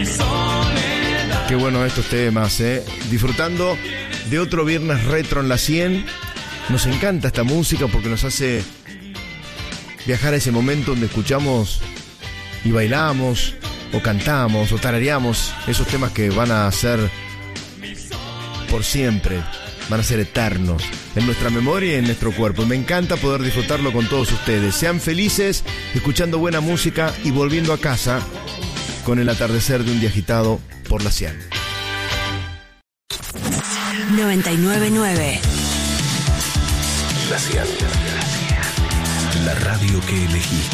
Qué bueno estos temas, disfrutando de otro viernes retro en la 100. Nos encanta esta música porque nos hace viajar a ese momento donde escuchamos y bailamos, o cantamos, o tarareamos esos temas que van a ser por siempre, van a ser eternos en nuestra memoria y en nuestro cuerpo. Y me encanta poder disfrutarlo con todos ustedes. Sean felices escuchando buena música y volviendo a casa con el atardecer de un día agitado por la 100. 99.9 La 100. La radio que elegí.